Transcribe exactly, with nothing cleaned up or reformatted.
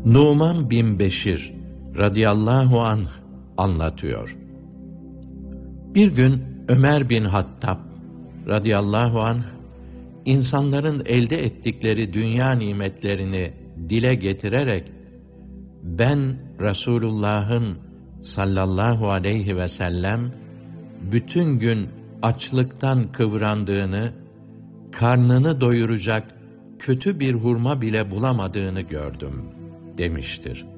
Numan bin Beşir radıyallahu anh anlatıyor. Bir gün Ömer bin Hattab radıyallahu anh, insanların elde ettikleri dünya nimetlerini dile getirerek, ben Resulullah'ın sallallahu aleyhi ve sellem bütün gün açlıktan kıvrandığını, karnını doyuracak kötü bir hurma bile bulamadığını gördüm demiştir.